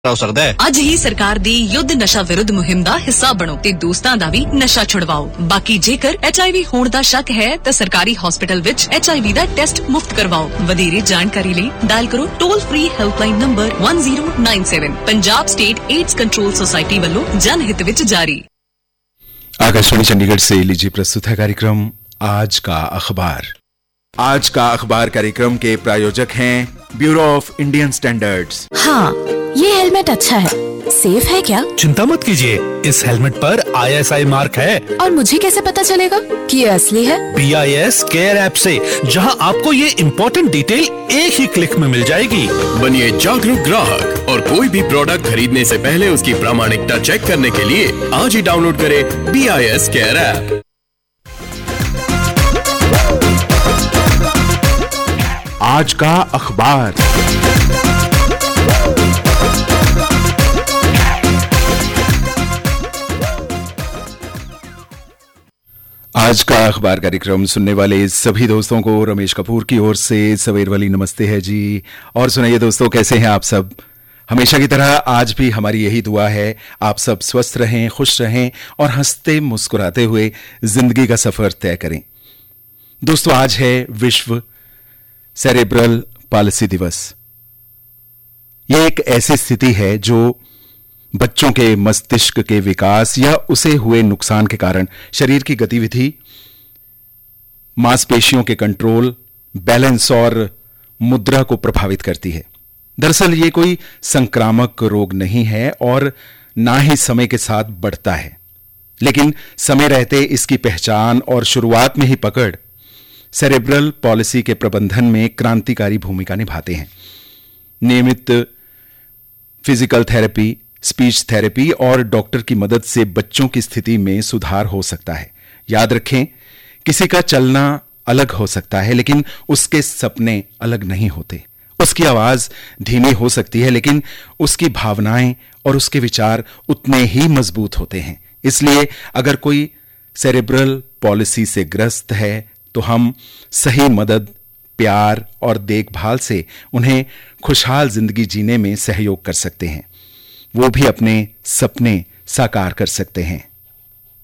ਹੋ ਸਕਦਾ ਹੈ। ਅੱਜ ਹੀ ਸਰਕਾਰ ਦੀ ਯੁੱਧ ਨਸ਼ਾ ਵਿਰੁੱਧ ਮੁਹਿੰਮ ਦਾ ਹਿੱਸਾ ਬਣੋ ਤੇ ਦੋਸਤਾਂ ਦਾ ਵੀ ਨਸ਼ਾ ਛੁਡਵਾਓ। ਬਾਕੀ ਜੇਕਰ HIV ਹੋਣ ਦਾ ਸ਼ੱਕ ਹੈ ਤਾਂ ਸਰਕਾਰੀ ਹਸਪਤਾਲ ਵਿੱਚ HIV ਦਾ ਟੈਸਟ ਮੁਫਤ ਕਰਵਾਓ। ਵਧੇਰੇ ਜਾਣਕਾਰੀ ਲਈ ਡਾਇਲ ਕਰੋ toll free helpline number 1097। Punjab state AIDS control society वालों जनहित विच जारी। आकाशवाणी चंडीगढ़ से लीजिए प्रस्तुत है कार्यक्रम आज का अखबार। आज का अखबार कार्यक्रम के प्रायोजक हैं ब्यूरो ऑफ इंडियन स्टैंडर्ड्स। हाँ, ये हेलमेट अच्छा है। सेफ है क्या? चिंता मत कीजिए, इस हेलमेट पर ISI मार्क है। और मुझे कैसे पता चलेगा कि ये असली है? BIS केयर ऐप से, जहां आपको ये इम्पोर्टेंट डिटेल एक ही क्लिक में मिल जाएगी। बनिए जागरूक ग्राहक और कोई भी प्रोडक्ट खरीदने से पहले उसकी प्रामाणिकता चेक करने के लिए आज ही डाउनलोड करें BIS केयर ऐप। आज का अखबार। आज का अखबार कार्यक्रम सुनने वाले सभी दोस्तों को रमेश कपूर की ओर से सवेर वाली नमस्ते है जी। और सुनाइए दोस्तों, कैसे हैं आप सब? हमेशा की तरह आज भी हमारी यही दुआ है, आप सब स्वस्थ रहें, खुश रहें और हंसते मुस्कुराते हुए जिंदगी का सफर तय करें। दोस्तों, आज है विश्व सेरेब्रल पाल्सी दिवस। यह एक ऐसी स्थिति है जो बच्चों के मस्तिष्क के विकास या उसे हुए नुकसान के कारण शरीर की गतिविधि, मांसपेशियों के कंट्रोल, बैलेंस और मुद्रा को प्रभावित करती है। दरअसल ये कोई संक्रामक रोग नहीं है और ना ही समय के साथ बढ़ता है, लेकिन समय रहते इसकी पहचान और शुरुआत में ही पकड़ सेरेब्रल पॉलिसी के प्रबंधन में क्रांतिकारी भूमिका निभाते हैं। नियमित फिजिकल थेरेपी, स्पीच थेरेपी और डॉक्टर की मदद से बच्चों की स्थिति में सुधार हो सकता है। याद रखें, किसी का चलना अलग हो सकता है लेकिन उसके सपने अलग नहीं होते। उसकी आवाज धीमी हो सकती है लेकिन उसकी भावनाएं और उसके विचार उतने ही मजबूत होते हैं। इसलिए अगर कोई सेरेब्रल पॉलिसी से ग्रस्त है तो हम सही मदद, प्यार और देखभाल से उन्हें खुशहाल जिंदगी जीने में सहयोग कर सकते हैं। वो भी अपने सपने साकार कर सकते हैं।